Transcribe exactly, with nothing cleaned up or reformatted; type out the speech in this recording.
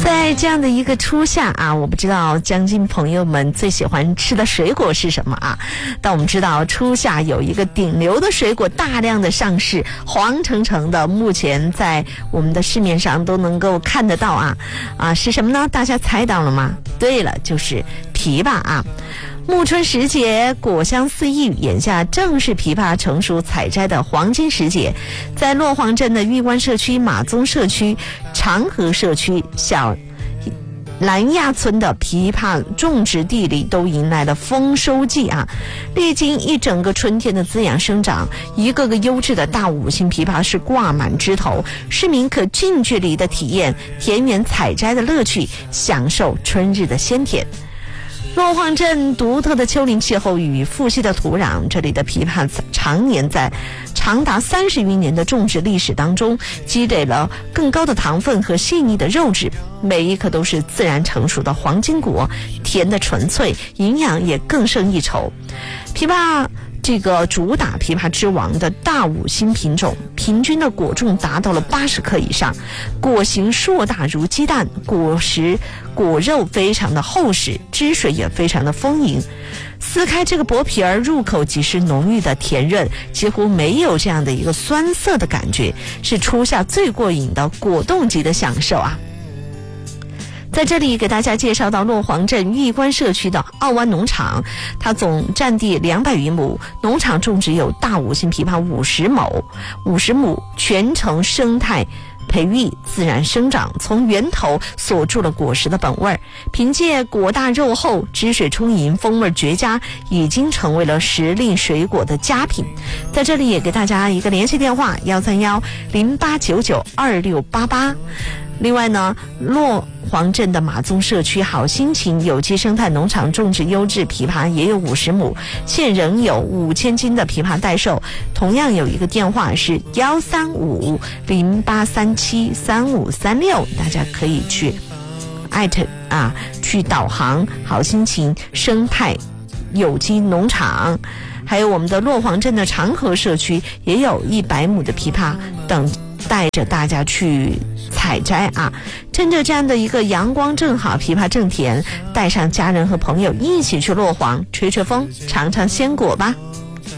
在这样的一个初夏啊，我不知道将近朋友们最喜欢吃的水果是什么啊？但我们知道初夏有一个顶流的水果大量的上市，黄澄澄的，目前在我们的市面上都能够看得到啊啊是什么呢？大家猜到了吗？对了，就是枇杷啊。暮春时节，果香四溢，眼下正是枇杷成熟采摘的黄金时节。在落黄镇的玉关社区、马宗社区、长河社区、小兰亚村的枇杷种植地里都迎来了丰收季啊！历经一整个春天的滋养生长，一个个优质的大五星枇杷是挂满枝头，市民可近距离的体验田园采摘的乐趣，享受春日的鲜甜。落黄镇独特的丘陵气候与富硒的土壤，这里的枇杷常年在长达三十余年的种植历史当中，积累了更高的糖分和细腻的肉质，每一颗都是自然成熟的黄金果，甜的纯粹，营养也更胜一筹。枇杷这个主打枇杷之王的大五星品种，平均的果重达到了八十克以上，果形硕大如鸡蛋，果实果肉非常的厚实，汁水也非常的丰盈。撕开这个薄皮儿，入口即是浓郁的甜润，几乎没有这样的一个酸涩的感觉，是初夏最过瘾的果冻级的享受啊！在这里给大家介绍到落黄镇玉关社区的奥湾农场，它总占地两百余亩，农场种植有大五星枇杷五十亩，五十亩全程生态培育自然生长，从源头锁住了果实的本味，凭借果大肉厚、汁水充盈、风味绝佳，已经成为了时令水果的佳品。在这里也给大家一个联系电话：幺三幺零八九九二六八八。另外呢，落黄镇的马宗社区好心情有机生态农场种植优质枇杷也有五十亩，现仍有五千斤的枇杷待售。同样有一个电话是幺三五零八三七三五三六，大家可以去艾特啊，去导航好心情生态有机农场。还有我们的落黄镇的长河社区也有一百亩的枇杷等带着大家去采摘啊！趁着这样的一个阳光正好，枇杷正甜，带上家人和朋友一起去落黄，吹吹风，尝尝鲜果吧。